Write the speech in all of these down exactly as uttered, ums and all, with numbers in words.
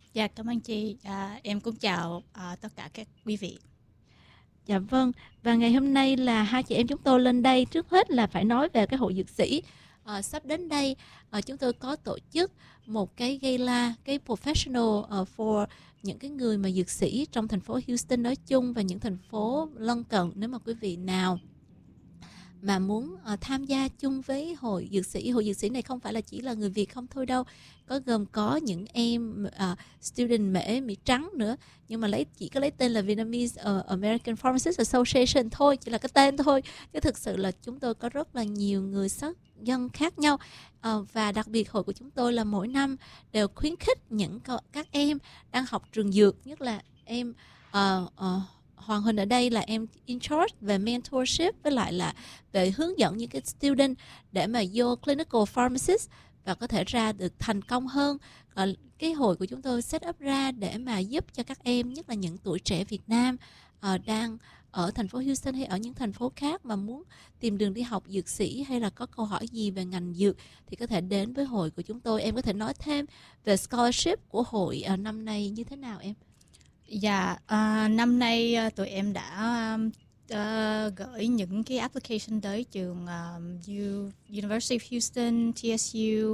Dạ, cảm ơn chị. À, em cũng chào à, tất cả các quý vị. Dạ vâng, và ngày hôm nay là hai chị em chúng tôi lên đây, trước hết là phải nói về cái hội dược sĩ. À, sắp đến đây à, chúng tôi có tổ chức một cái gala, cái professional uh, for những cái người mà dược sĩ trong thành phố Houston nói chung và những thành phố lân cận. Nếu mà quý vị nào mà muốn uh, tham gia chung với hội dược sĩ, hội dược sĩ này không phải là chỉ là người Việt không thôi đâu, có gồm có những em uh, student mễ Mỹ trắng nữa, nhưng mà lấy chỉ có lấy tên là Vietnamese uh, American Pharmacists Association thôi, chỉ là cái tên thôi, chứ thực sự là chúng tôi có rất là nhiều người sắc dân khác nhau. Uh, và đặc biệt hội của chúng tôi là mỗi năm đều khuyến khích những các em đang học trường dược, nhất là em uh, uh, Hoàng Huỳnh ở đây là em in charge về mentorship với lại là về hướng dẫn những cái student để mà vô clinical pharmacist và có thể ra được thành công hơn. Còn cái hội của chúng tôi set up ra để mà giúp cho các em, nhất là những tuổi trẻ Việt Nam uh, đang ở thành phố Houston hay ở những thành phố khác mà muốn tìm đường đi học dược sĩ hay là có câu hỏi gì về ngành dược thì có thể đến với hội của chúng tôi. Em có thể nói thêm về scholarship của hội uh, năm nay như thế nào em? Dạ, à, năm nay à, tụi em đã à, gửi những cái application tới trường uh, U, University of Houston, T S U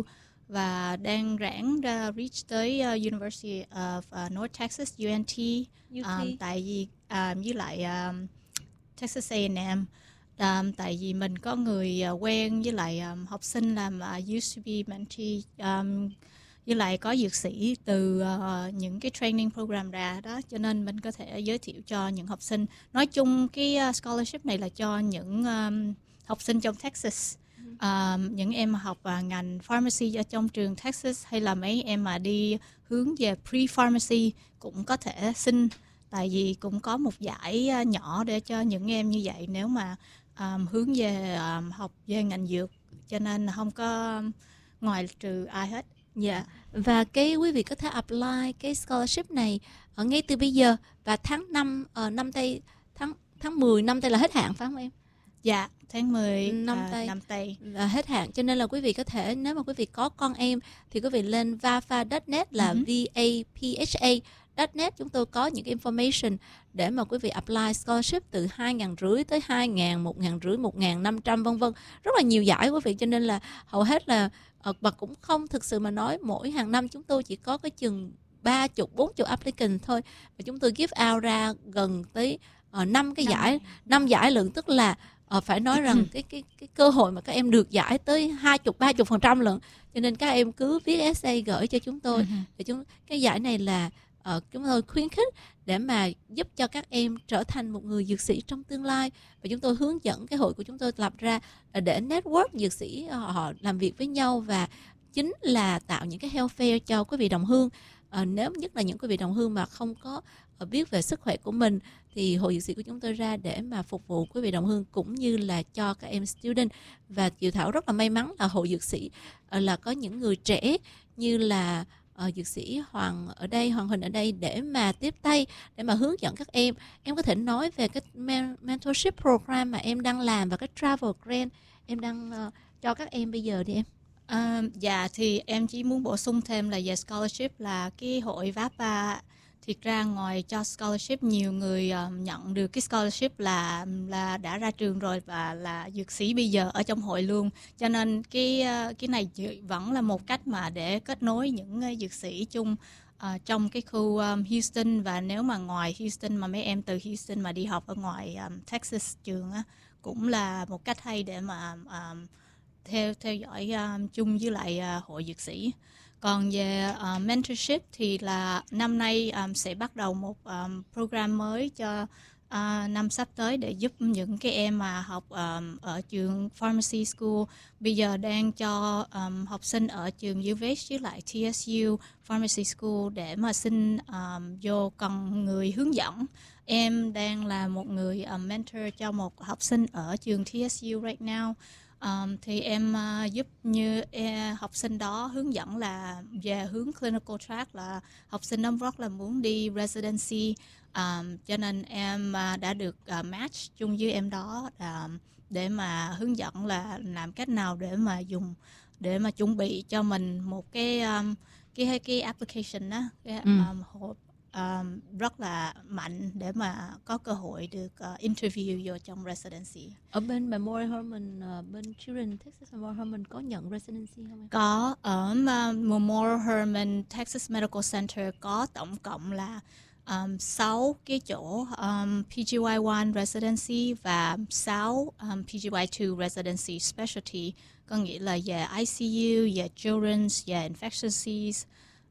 và đang rãng ra reach tới uh, University of uh, North Texas, U N T, um, tại vì um, với lại um, Texas A and M. Um, tại vì mình có người uh, quen với lại um, học sinh làm uh, used to be mentee, um, với lại có dược sĩ từ uh, những cái training program ra đó, cho nên mình có thể giới thiệu cho những học sinh. Nói chung cái uh, scholarship này là cho những um, học sinh trong Texas, um, những em mà học uh, ngành pharmacy ở trong trường Texas, hay là mấy em mà đi hướng về pre-pharmacy cũng có thể xin, tại vì cũng có một giải uh, nhỏ để cho những em như vậy nếu mà um, hướng về um, học về ngành dược, cho nên không có um, ngoài trừ ai hết. Dạ, yeah. Và cái quý vị có thể apply cái scholarship này ở ngay từ bây giờ, và tháng năm uh, năm tây tháng tháng mười năm tây là hết hạn phải không em? Dạ, tháng mười năm uh, tây năm tây là hết hạn, cho nên là quý vị có thể, nếu mà quý vị có con em thì quý vị lên vafa chấm net là uh-huh. V A P H A chấm net, chúng tôi có những information để mà quý vị apply scholarship từ hai ngàn rưỡi tới hai ngàn, một ngàn rưỡi, một ngàn năm trăm vân vân, rất là nhiều giải quý vị, cho nên là hầu hết là và cũng không, thực sự mà nói mỗi hàng năm chúng tôi chỉ có cái chừng ba chục bốn chục applicant thôi, và chúng tôi give out ra gần tới uh, năm cái giải, năm giải lượng, tức là uh, phải nói rằng cái cái cái cơ hội mà các em được giải tới hai chục ba chục phần trăm lượng, cho nên các em cứ viết essay gửi cho chúng tôi. Uh-huh. Thì chúng cái giải này là uh, chúng tôi khuyến khích để mà giúp cho các em trở thành một người dược sĩ trong tương lai, và chúng tôi hướng dẫn cái hội của chúng tôi lập ra để network dược sĩ họ, họ làm việc với nhau, và chính là tạo những cái health fair cho quý vị đồng hương. À, nếu nhất là những quý vị đồng hương mà không có biết về sức khỏe của mình thì hội dược sĩ của chúng tôi ra để mà phục vụ quý vị đồng hương cũng như là cho các em student. Và Diệu Thảo rất là may mắn là hội dược sĩ là có những người trẻ như là uh, dược sĩ Hoàng ở đây, Hoàng Huỳnh ở đây để mà tiếp tay, để mà hướng dẫn các em. Em có thể nói về cái mentorship program mà em đang làm và cái travel grant em đang uh, cho các em bây giờ đi em. À, dạ thì em chỉ muốn bổ sung thêm là về scholarship là cái hội VAPA, thiệt ra ngoài cho scholarship nhiều người uh, nhận được cái scholarship là là đã ra trường rồi và là dược sĩ bây giờ ở trong hội luôn, cho nên cái uh, cái này vẫn là một cách mà để kết nối những uh, dược sĩ chung uh, trong cái khu um, Houston. Và nếu mà ngoài Houston mà mấy em từ Houston mà đi học ở ngoài um, Texas trường á, cũng là một cách hay để mà um, theo theo dõi um, chung với lại uh, hội dược sĩ. Còn về uh, mentorship thì là năm nay um, sẽ bắt đầu một um, program mới cho uh, năm sắp tới để giúp những cái em mà học um, ở trường Pharmacy School bây giờ đang cho um, học sinh ở trường U V H với lại T S U Pharmacy School để mà xin um, vô cần người hướng dẫn. Em đang là một người um, mentor cho một học sinh ở trường T S U right now. Um, thì em uh, giúp như uh, học sinh đó hướng dẫn là về hướng clinical track, là học sinh đó rất là muốn đi residency, um, cho nên em uh, đã được uh, match chung với em đó um, để mà hướng dẫn là làm cách nào để mà dùng để mà chuẩn bị cho mình một cái um, cái cái application đó cái, Ừ. um, hộ, um, rất là mạnh để mà có cơ hội được uh, interview vô trong residency. Ở bên Memorial Hermann, uh, bên Children Texas Memorial Hermann có nhận residency không em? Có, ở uh, Memorial Hermann Texas Medical Center có tổng cộng là um, sáu cái chỗ um, P G Y một residency và sáu um, P G Y hai residency specialty, có nghĩa là về I C U, về children's, về infectious disease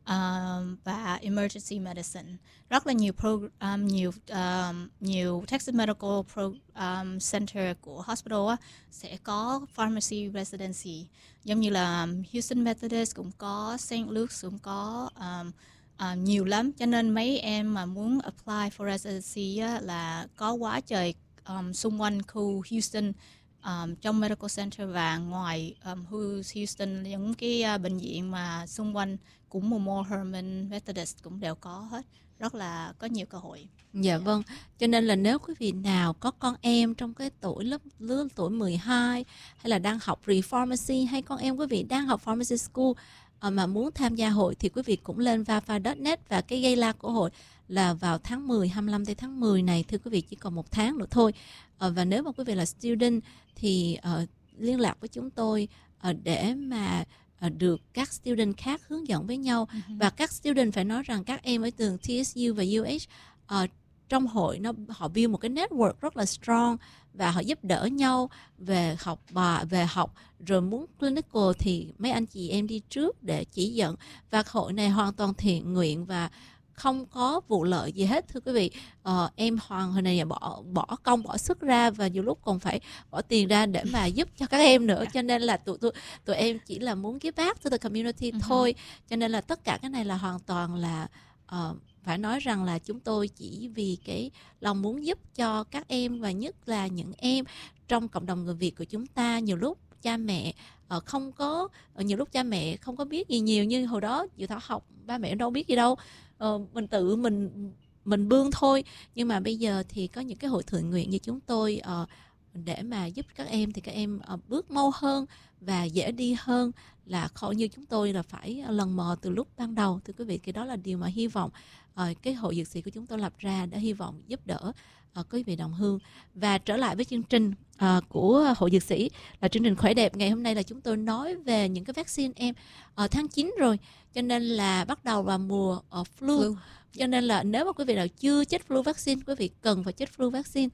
um, và emergency medicine. Rất là nhiều pro, um, nhiều um, nhiều Texas Medical Pro, um, Center của hospital á, sẽ có pharmacy residency, giống như là Houston Methodist cũng có, Saint Luke's cũng có, um, um, nhiều lắm. Cho nên mấy em mà muốn apply for residency á, là có quá trời um, xung quanh khu Houston, um, trong medical center và ngoài um, Houston, những cái uh, bệnh viện mà xung quanh cũng Memorial Hermann Methodist cũng đều có hết, rất là có nhiều cơ hội. Dạ vâng, cho nên là nếu quý vị nào có con em trong cái tuổi lớp lứa tuổi mười hai hay là đang học pre-pharmacy, hay con em quý vị đang học pharmacy school uh, mà muốn tham gia hội thì quý vị cũng lên vafa chấm net, và cái gala của hội là vào tháng mười, hai mươi lăm tới tháng mười này, thưa quý vị, chỉ còn một tháng nữa thôi. Uh, và nếu mà quý vị là student thì uh, liên lạc với chúng tôi uh, để mà uh, được các student khác hướng dẫn với nhau. Uh-huh. Và các student phải nói rằng các em ở trường T S U và U H uh, trong hội nó họ build một cái network rất là strong, và họ giúp đỡ nhau về học bà về học rồi muốn clinical thì mấy anh chị em đi trước để chỉ dẫn. Và hội này hoàn toàn thiện nguyện và không có vụ lợi gì hết, thưa quý vị. Ờ, em Hoàng hồi này bỏ bỏ công bỏ sức ra, và nhiều lúc còn phải bỏ tiền ra để mà giúp cho các em nữa, cho nên là tụi tụi tụi em chỉ là muốn give back to the community uh-huh. thôi. Cho nên là tất cả cái này là hoàn toàn là uh, phải nói rằng là chúng tôi chỉ vì cái lòng muốn giúp cho các em, và nhất là những em trong cộng đồng người Việt của chúng ta. Nhiều lúc cha mẹ uh, không có uh, nhiều lúc cha mẹ không có biết gì nhiều, như hồi đó Diệu Thảo học ba mẹ đâu biết gì đâu, uh, mình tự mình mình bươn thôi. Nhưng mà bây giờ thì có những cái hội thiện nguyện như chúng tôi uh, để mà giúp các em, thì các em uh, bước mau hơn và dễ đi hơn là khỏi như chúng tôi là phải lần mò từ lúc ban đầu, thưa quý vị. Cái đó là điều mà hy vọng uh, cái hội dược sĩ của chúng tôi lập ra để hy vọng giúp đỡ uh, quý vị đồng hương. Và trở lại với chương trình uh, của hội dược sĩ là chương trình khỏe đẹp. Ngày hôm nay là chúng tôi nói về những cái vaccine em uh, tháng chín rồi, cho nên là bắt đầu vào mùa uh, flu. flu cho nên là nếu mà quý vị nào chưa chích flu vaccine, quý vị cần phải chích flu vaccine,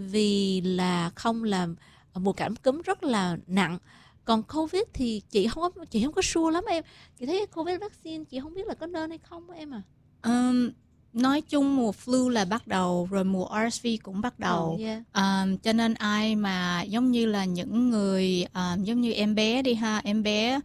vì là không làm uh, mùa cảm cúm rất là nặng. Còn Covid thì chị không có chị không có sure lắm em. Chị thấy Covid vaccine chị không biết là có nên hay không em à. Um, nói chung mùa flu là bắt đầu rồi, mùa R S V cũng bắt đầu. Oh, yeah. um, cho nên ai mà giống như là những người um, giống như em bé đi ha, em bé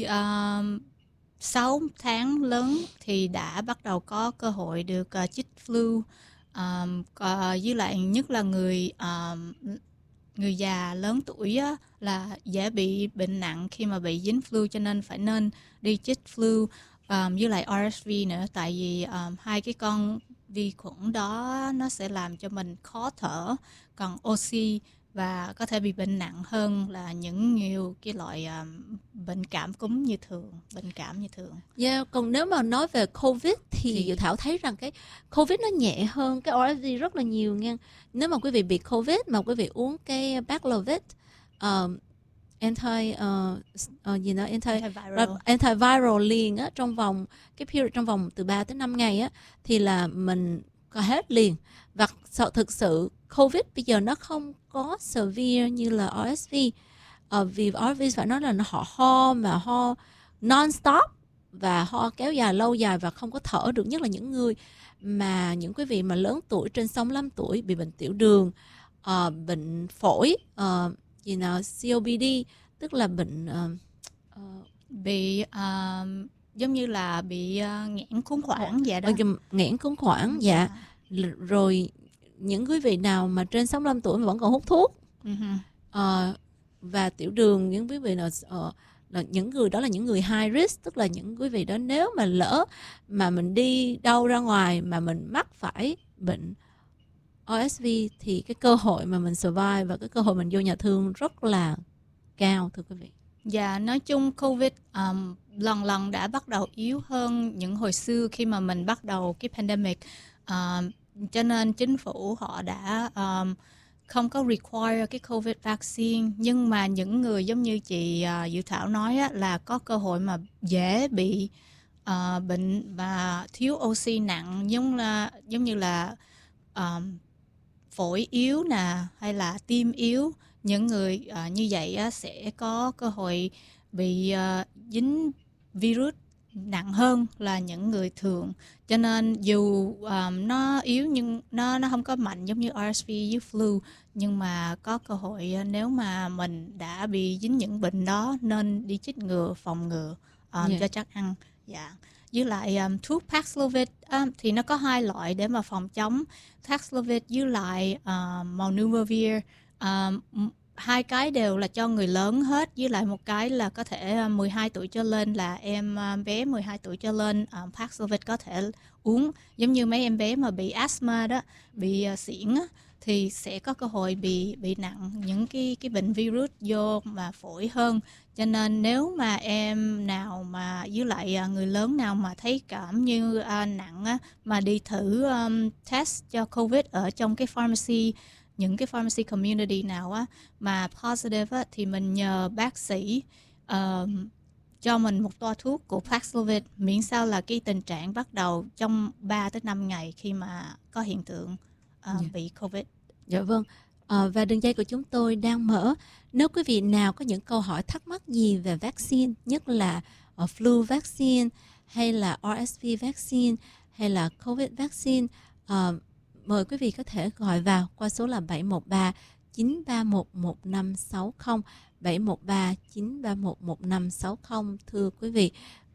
um, sáu tháng lớn thì đã bắt đầu có cơ hội được uh, chích flu. Um, uh, với lại nhất là người um, người già lớn tuổi á, là dễ bị bệnh nặng khi mà bị dính flu, cho nên phải nên đi chích flu um, với lại R S V nữa. Tại vì um, hai cái con vi khuẩn đó nó sẽ làm cho mình khó thở, còn oxy, và có thể bị bệnh nặng hơn là những nhiều cái loại um, bệnh cảm cúm như thường, bệnh cảm như thường. Yeah, còn nếu mà nói về Covid thì, thì... Diệu Thảo thấy rằng cái Covid nó nhẹ hơn cái R S V rất là nhiều nha. Nếu mà quý vị bị Covid mà quý vị uống cái Paxlovid, uh, anti uh, uh, gì đó anti antiviral, antiviral liền á, trong vòng cái period trong vòng từ ba tới năm ngày á, thì là mình có hết liền. Và sợ thực sự Covid bây giờ nó không có severe như là R S V. Ờ, vì R S V phải nói là nó họ ho mà ho non-stop và ho kéo dài lâu dài và không có thở được, nhất là những người mà những quý vị mà lớn tuổi trên sáu mươi lăm tuổi bị bệnh tiểu đường, uh, bệnh phổi, uh, gì nào C O P D, tức là bệnh uh, uh, bị uh, giống như là bị uh, nghẽn khuẩn khoản vậy đó. Nghẽn khuẩn khoản, dạ. Rồi những quý vị nào mà trên sáu mươi lăm tuổi mà vẫn còn hút thuốc, uh-huh. uh, và tiểu đường, những quý vị nào uh, là những người đó là những người high risk, tức là những quý vị đó nếu mà lỡ mà mình đi đâu ra ngoài mà mình mắc phải bệnh R S V thì cái cơ hội mà mình survive và cái cơ hội mình vô nhà thương rất là cao, thưa quý vị. Dạ, nói chung Covid um, lần lần đã bắt đầu yếu hơn những hồi xưa khi mà mình bắt đầu cái pandemic. Uh, cho nên chính phủ họ đã um, không có require cái COVID vaccine, nhưng mà những người giống như chị uh, Diệu Thảo nói á, là có cơ hội mà dễ bị uh, bệnh và thiếu oxy nặng, giống là giống như là um, phổi yếu nè, hay là tim yếu. Những người uh, như vậy á, sẽ có cơ hội bị uh, dính virus nặng hơn là những người thường. Cho nên dù um, nó yếu nhưng nó nó không có mạnh giống như rờ ét vê với flu, nhưng mà có cơ hội nếu mà mình đã bị dính những bệnh đó nên đi chích ngừa, phòng ngừa um, yeah. cho chắc ăn. Dạ. Với lại um, thuốc Paxlovid um, thì nó có hai loại để mà phòng chống. Paxlovid với lại um, Molnupiravir, um, hai cái đều là cho người lớn hết, với lại một cái là có thể mười hai tuổi trở lên, là em bé mười hai tuổi trở lên um, Paxlovid có thể uống. Giống như mấy em bé mà bị asthma đó, bị uh, sỉn á, thì sẽ có cơ hội bị bị nặng những cái cái bệnh virus vô mà phổi hơn. Cho nên nếu mà em nào mà với lại uh, người lớn nào mà thấy cảm như uh, nặng á, mà đi thử um, test cho COVID ở trong cái pharmacy, những cái pharmacy community nào á mà positive á, thì mình nhờ bác sĩ uh, cho mình một toa thuốc của Paxlovid, miễn sao là cái tình trạng bắt đầu trong ba tới năm ngày khi mà có hiện tượng uh, yeah. bị COVID. Dạ vâng. À, và đường dây của chúng tôi đang mở. Nếu quý vị nào có những câu hỏi thắc mắc gì về vaccine, nhất là uh, flu vaccine hay là rờ ét vê vaccine hay là COVID vaccine, uh, mời quý vị có thể gọi vào qua số là bảy một ba chín ba một một năm sáu không, bảy một ba chín ba một một năm sáu không. Thưa quý vị,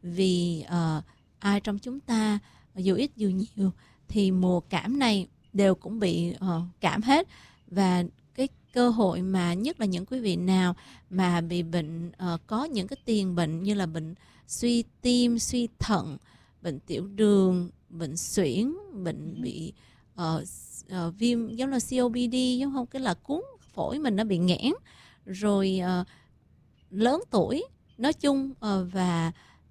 vì uh, ai trong chúng ta dù ít dù nhiều thì mùa cảm này đều cũng bị uh, cảm hết, và cái cơ hội mà nhất là những quý vị nào mà bị bệnh uh, có những cái tiền bệnh như là bệnh suy tim, suy thận, bệnh tiểu đường, bệnh suyễn, bệnh bị uh, uh, viêm giống là xê ô pê đê, giống không, cái là cuống phổi mình nó bị nghẽn, rồi uh, lớn tuổi nói chung, uh, và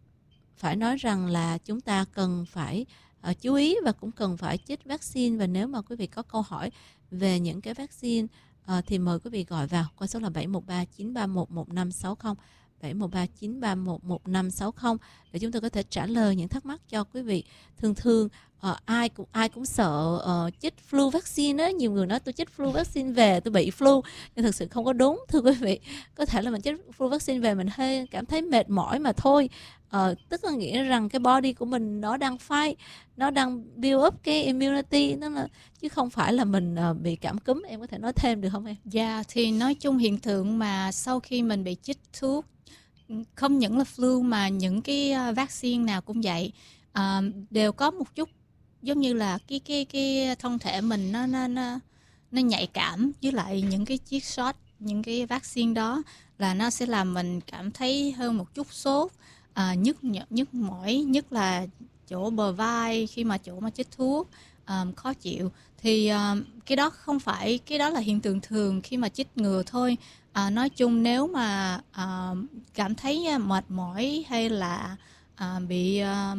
phải nói rằng là chúng ta cần phải uh, chú ý và cũng cần phải chích vaccine. Và nếu mà quý vị có câu hỏi về những cái vaccine uh, thì mời quý vị gọi vào qua số là bảy một ba chín ba một một năm sáu không, bảy một ba chín ba một một năm sáu không để chúng tôi có thể trả lời những thắc mắc cho quý vị. Thường thường uh, ai cũng ai cũng sợ uh, chích flu vaccine á, nhiều người nói tôi chích flu vaccine về tôi bị flu, nhưng thực sự không có đúng. Thưa quý vị, có thể là mình chích flu vaccine về mình hơi cảm thấy mệt mỏi mà thôi. Uh, tức là nghĩa rằng cái body của mình nó đang fight, nó đang build up cái immunity, nó là, chứ không phải là mình uh, bị cảm cúm. Em có thể nói thêm được không em? Dạ, yeah, thì nói chung hiện tượng mà sau khi mình bị chích thuốc, không những là flu mà những cái vaccine nào cũng vậy, uh, đều có một chút giống như là cái cái cái thân thể mình nó nó nó nó nhạy cảm với lại những cái chiếc shot, những cái vaccine đó, là nó sẽ làm mình cảm thấy hơn một chút sốt, uh, nhức nhức mỏi, nhất là chỗ bờ vai khi mà chỗ mà chích thuốc, um, khó chịu. Thì um, cái đó không phải, cái đó là hiện tượng thường khi mà chích ngừa thôi. À, nói chung nếu mà à, cảm thấy mệt mỏi hay là à, bị à,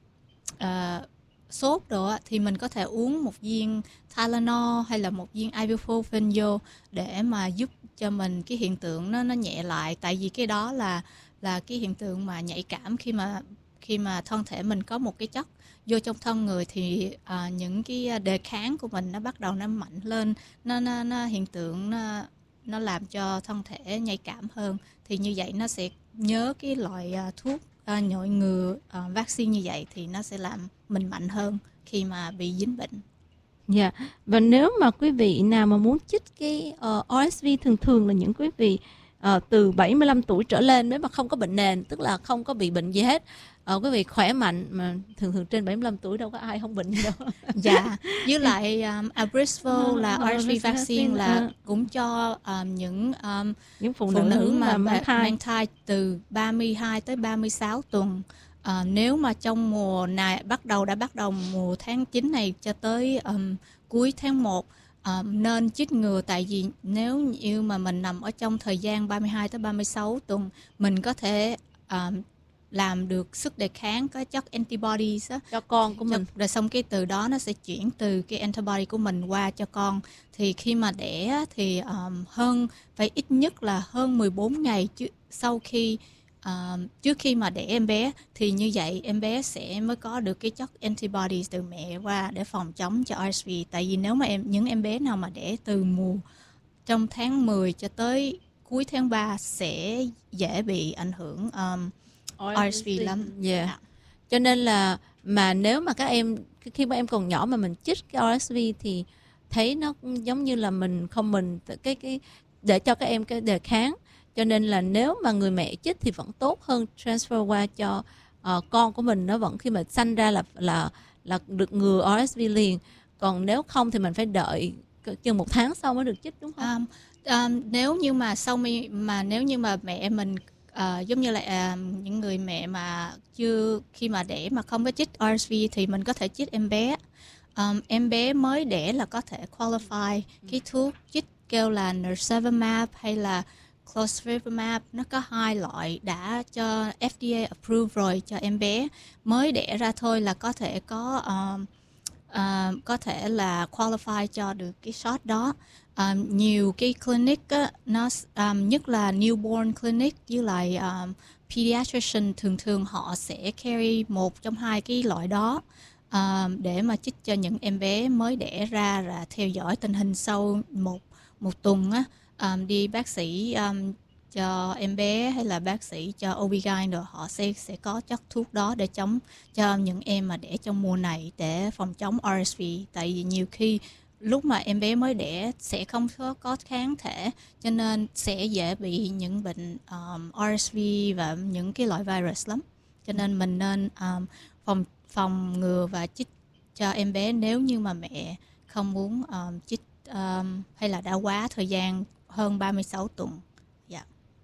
à, sốt đồ thì mình có thể uống một viên Tylenol hay là một viên ibuprofen vô để mà giúp cho mình cái hiện tượng nó nó nhẹ lại. Tại vì cái đó là là cái hiện tượng mà nhạy cảm, khi mà khi mà thân thể mình có một cái chất vô trong thân người thì à, những cái đề kháng của mình nó bắt đầu nó mạnh lên, nó nó, nó hiện tượng nó nó làm cho thân thể nhạy cảm hơn. Thì như vậy nó sẽ nhớ cái loại uh, thuốc uh, nhồi ngừa uh, vaccine như vậy thì nó sẽ làm mình mạnh hơn khi mà bị dính bệnh. Dạ, yeah. Và nếu mà quý vị nào mà muốn chích cái uh, rờ ét vê, thường thường là những quý vị uh, từ bảy mươi lăm tuổi trở lên, nếu mà không có bệnh nền, tức là không có bị bệnh gì hết, uh, quý vị khỏe mạnh, mà thường thường trên bảy mươi lăm tuổi đâu có ai không bệnh gì đâu. Dạ, với lại um, Abrysvo là rờ ét vê vaccine là cũng cho um, những um, những phụ, phụ nữ, nữ mà mang thai. mang thai từ ba mươi hai tới ba mươi sáu tuần. Uh, nếu mà trong mùa này bắt đầu đã bắt đầu mùa tháng chín này cho tới um, cuối tháng một um, nên chích ngừa. Tại vì nếu như mà mình nằm ở trong thời gian ba mươi hai tới ba mươi sáu tuần, mình có thể um, làm được sức đề kháng, có chất antibodies á, cho con của mình. Rồi xong cái từ đó nó sẽ chuyển từ cái antibody của mình qua cho con. Thì khi mà đẻ thì um, hơn phải ít nhất là hơn mười bốn ngày chứ, sau khi um, trước khi mà đẻ em bé, thì như vậy em bé sẽ mới có được cái chất antibodies từ mẹ qua để phòng chống cho rờ ét vê. Tại vì nếu mà em những em bé nào mà đẻ từ mùa trong tháng mười cho tới cuối tháng ba sẽ dễ bị ảnh hưởng um, rờ ét vê lắm. Yeah. Yeah. Cho nên là mà nếu mà các em khi mà em còn nhỏ mà mình chích cái rờ ét vê thì thấy nó giống như là mình không mình cái cái để cho các em cái đề kháng. Cho nên là nếu mà người mẹ chích thì vẫn tốt hơn transfer qua cho uh, con của mình, nó vẫn khi mà sanh ra là là là được ngừa rờ ét vê liền. Còn nếu không thì mình phải đợi chừng một tháng sau mới được chích, đúng không? Um, um, nếu như mà sau mi, mà nếu như mà mẹ mình uh, giống như là uh, những người mẹ mà chưa khi mà đẻ mà không có chích rờ ét vê thì mình có thể chích em bé. Um, em bé mới đẻ là có thể qualify cái thuốc chích kêu là nirsevimab hay là clostridimab. Nó có hai loại đã cho ép đê a approve rồi cho em bé mới đẻ ra thôi, là có thể có um, uh, có thể là qualify cho được cái shot đó. Um, nhiều cái clinic á, nó um, nhất là newborn clinic với lại um, pediatrician thường thường họ sẽ carry một trong hai cái loại đó um, để mà chích cho những em bé mới đẻ ra, là theo dõi tình hình sau một một tuần á, um, đi bác sĩ um, cho em bé hay là bác sĩ cho ô bê gi ai en rồi họ sẽ sẽ có chất thuốc đó để chống cho những em mà đẻ trong mùa này để phòng chống rờ ét vê. Tại vì nhiều khi lúc mà em bé mới đẻ sẽ không có, có kháng thể, cho nên sẽ dễ bị những bệnh um, rờ ét vê và những cái loại virus lắm. Cho nên mình nên um, phòng phòng ngừa và chích cho em bé nếu như mà mẹ không muốn um, chích um, hay là đã quá thời gian hơn ba mươi sáu tuần. Dạ.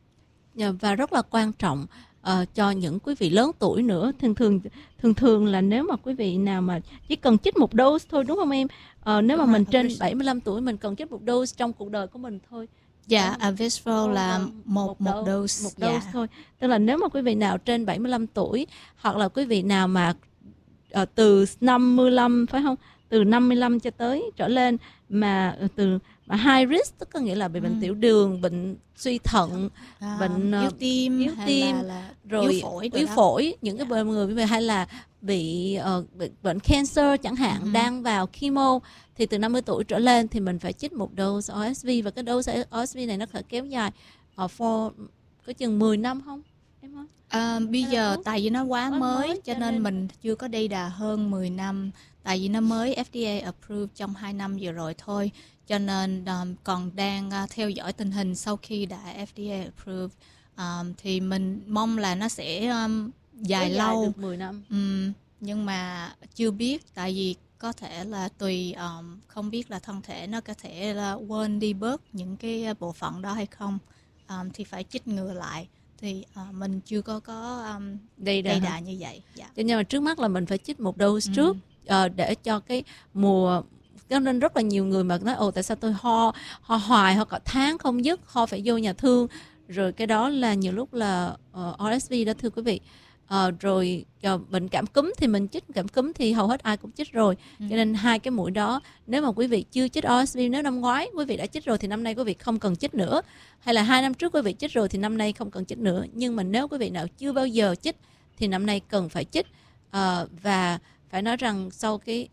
Yeah. Và rất là quan trọng uh, cho những quý vị lớn tuổi nữa. Thường thường thường thường là nếu mà quý vị nào mà chỉ cần chích một dose thôi, đúng không em? Uh, nếu mà mình trên bảy mươi lăm tuổi mình cần chích một dose trong cuộc đời của mình thôi. Dạ, Avastal là một, một, một dose, một dose dạ. thôi. Tức là nếu mà quý vị nào trên bảy mươi lăm tuổi, hoặc là quý vị nào mà uh, từ năm mươi lăm, phải không? Từ năm mươi lăm cho tới trở lên mà uh, từ mà high risk, tức có nghĩa là bị bệnh ừ. tiểu đường, bệnh suy thận, à, bệnh yếu tim, yếu tim là, là rồi yếu phổi, yếu phổi những cái bệnh người hay là bị uh, bệnh, bệnh cancer chẳng hạn, ừ. đang vào chemo, thì từ năm mươi tuổi trở lên thì mình phải chích một dose rờ ét vê, và cái dose rờ ét vê này nó phải kéo dài uh, for có chừng mười năm không em ơi? À, bây hay giờ tại vì nó quá mới, mới cho nên, nên mình chưa có đi đà hơn mười năm, tại vì nó mới ép đê a approve trong hai năm vừa rồi thôi, cho nên um, còn đang uh, theo dõi tình hình sau khi đã ép đê a approve. Um, thì mình mong là nó sẽ um, dài Có lâu dài được mười năm. Um, nhưng mà chưa biết, tại vì có thể là tùy um, không biết là thân thể nó có thể là quên đi bớt những cái bộ phận đó hay không, um, thì phải chích ngừa lại. Thì uh, mình chưa có có um, đầy đà, đà như vậy. Dạ. Cho nên mà trước mắt là mình phải chích một dose ừ. trước uh, để cho cái mùa. Cho nên rất là nhiều người mà nói ồ tại sao tôi ho ho hoài, ho cả tháng không dứt, ho phải vô nhà thương, rồi cái đó là nhiều lúc là uh, rờ ét vê đó thưa quý vị. Uh, rồi uh, bệnh cảm cúm thì mình chích cảm cúm thì hầu hết ai cũng chích rồi, ừ. cho nên hai cái mũi đó nếu mà quý vị chưa chích rờ ét vê, nếu năm ngoái quý vị đã chích rồi thì năm nay quý vị không cần chích nữa, hay là hai năm trước quý vị chích rồi thì năm nay không cần chích nữa. Nhưng mà nếu quý vị nào chưa bao giờ chích thì năm nay cần phải chích. Uh, và phải nói rằng sau cái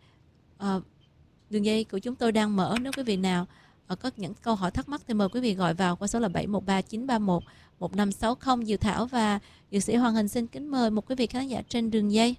uh, đường dây của chúng tôi đang mở, nếu quý vị nào uh, có những câu hỏi thắc mắc thì mời quý vị gọi vào qua số là bảy một ba chín ba một một năm sáu không. Diệu Thảo và Dược sĩ Hoàng Hình xin kính mời một quý vị khán giả trên đường dây.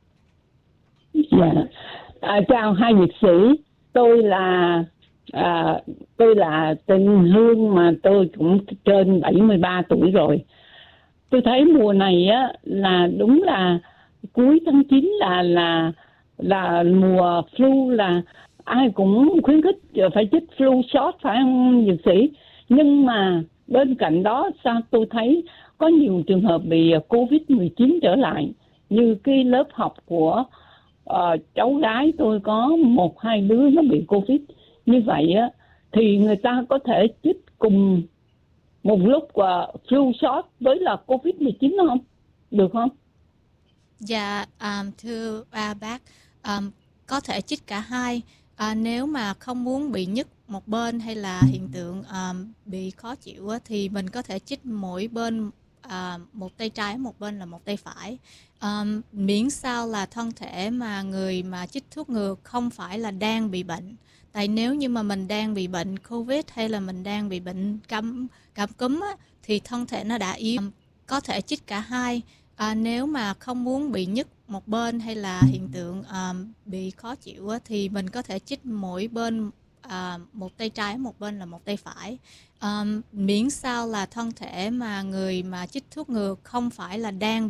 Dạ. À, chào hai dược sĩ, tôi là à, tôi là tên Hương, mà tôi cũng trên bảy mươi ba tuổi rồi. Tôi thấy mùa này á là đúng là cuối tháng chín là là là mùa flu, là ai cũng khuyến khích phải chích flu shot, phải không dược sĩ? Nhưng mà bên cạnh đó sao tôi thấy có nhiều trường hợp bị covid mười chín trở lại, như cái lớp học của uh, cháu gái tôi có một hai đứa nó bị covid. Như vậy á thì người ta có thể chích cùng một lúc uh, flu shot với là covid mười chín không được không? Dạ, um, thưa ba bác, um, có thể chích cả hai. À, nếu mà không muốn bị nhức một bên hay là hiện tượng um, bị khó chịu á, thì mình có thể chích mỗi bên, à, một tay trái, một bên là một tay phải. Um, miễn sao là thân thể mà người mà chích thuốc ngừa không phải là đang bị bệnh. Tại nếu như mà mình đang bị bệnh Covid hay là mình đang bị bệnh cảm cảm cúm á, thì thân thể nó đã yếu. Um, có thể chích cả hai. À, nếu mà không muốn bị nhức một bên hay là hiện tượng um, bị khó chịu á, thì mình có thể chích mỗi bên, à, một tay trái, một bên là một tay phải. Um, miễn sao là thân thể mà người mà chích thuốc ngừa không phải là đang